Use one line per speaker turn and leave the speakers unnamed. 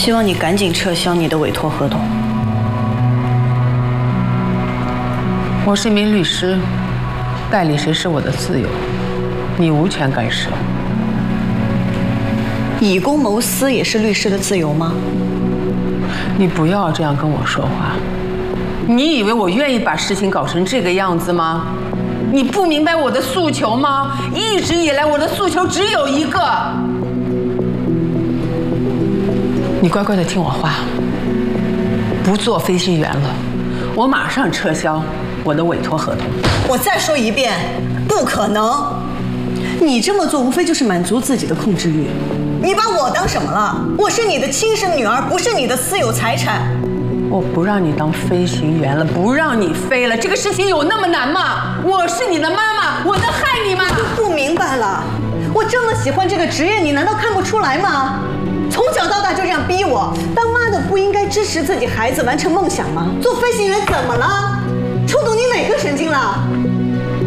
希望你赶紧撤销你的委托合同。
我是一名律师，代理谁是我的自由，你无权干涉。
以公谋私也是律师的自由吗？
你不要这样跟我说话。你以为我愿意把事情搞成这个样子吗？你不明白我的诉求吗？一直以来我的诉求只有一个。你乖乖的听我话，不做飞行员了，我马上撤销我的委托合同。
我再说一遍，不可能！你这么做无非就是满足自己的控制欲。你把我当什么了？我是你的亲生女儿，不是你的私有财产。
我不让你当飞行员了，不让你飞了，这个事情有那么难吗？我是你的妈妈，我能害你吗？
我就不明白了，我这么喜欢这个职业，你难道看不出来吗？从小到大就这样逼我，当妈的不应该支持自己孩子完成梦想吗？做飞行员怎么了？